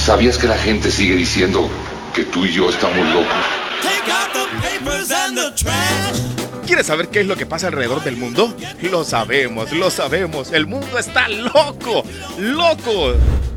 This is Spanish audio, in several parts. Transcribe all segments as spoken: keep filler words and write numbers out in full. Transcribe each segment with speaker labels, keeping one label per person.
Speaker 1: ¿Sabías que la gente sigue diciendo que tú y yo estamos locos?
Speaker 2: ¿Quieres saber qué es lo que pasa alrededor del mundo? Lo sabemos, lo sabemos. El mundo está loco, loco.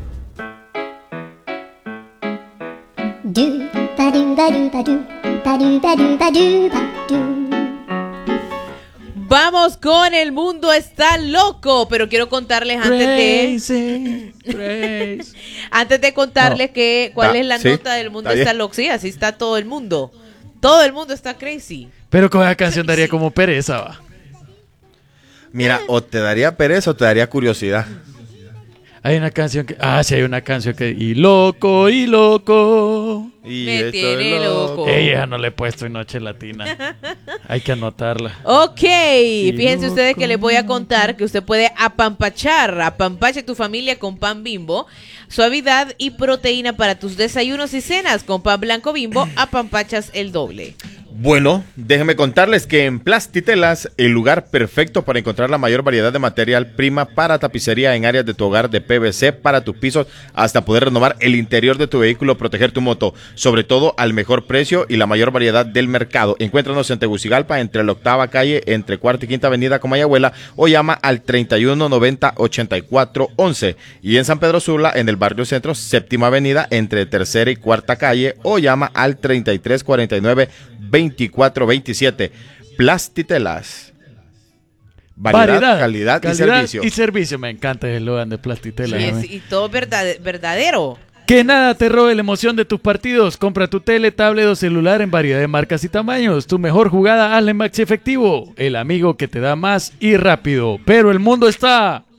Speaker 3: Vamos con El Mundo Está Loco, pero quiero contarles antes
Speaker 4: Crazy,
Speaker 3: de
Speaker 4: crazy.
Speaker 3: antes de contarles
Speaker 2: No.
Speaker 3: que cuál
Speaker 2: Da-
Speaker 3: es la
Speaker 2: sí,
Speaker 3: nota del Mundo
Speaker 2: está
Speaker 3: Está
Speaker 2: bien.
Speaker 3: Loco. Sí, así está todo el mundo. Todo el mundo está crazy.
Speaker 4: Pero con esa canción daría como pereza, va.
Speaker 2: Mira, o te daría pereza o te daría curiosidad.
Speaker 4: Hay una canción que... Ah, sí, hay una canción que... Y loco, y loco.
Speaker 2: Y
Speaker 3: Me
Speaker 2: esto
Speaker 3: tiene
Speaker 2: es
Speaker 3: loco.
Speaker 4: Ella no le he puesto en Noche Latina. Hay que anotarla.
Speaker 3: Ok, fíjense
Speaker 4: loco.
Speaker 3: ustedes que les voy a contar que usted puede apampachar, apampache tu familia con pan Bimbo, suavidad y proteína para tus desayunos y cenas. Con pan blanco Bimbo, apampachas el doble.
Speaker 2: Bueno, déjenme contarles que en Plastitelas, el lugar perfecto para encontrar la mayor variedad de material prima para tapicería en áreas de tu hogar, de P V C para tus pisos, hasta poder renovar el interior de tu vehículo, proteger tu moto, sobre todo al mejor precio y la mayor variedad del mercado. Encuéntranos en Tegucigalpa, entre la octava calle, entre cuarta y quinta avenida Comayagüela, o llama al treinta y uno noventa ochenta y cuatro once. Y en San Pedro Sula, en el barrio Centro, séptima avenida, entre tercera y cuarta calle, o llama al treinta y tres cuarenta y nueve veinticuatro veintisiete. Plastitelas. Variedad, calidad, y servicio.
Speaker 4: y servicio. Me encanta el eslogan de Plastitela.
Speaker 3: Y,
Speaker 4: ¿no?
Speaker 3: es- y todo verdad- verdadero.
Speaker 4: Que nada te robe la emoción de tus partidos. Compra tu tele, tablet o celular en variedad de marcas y tamaños. Tu mejor jugada, hazla en Maxi Efectivo. El amigo que te da más y rápido. Pero el mundo está...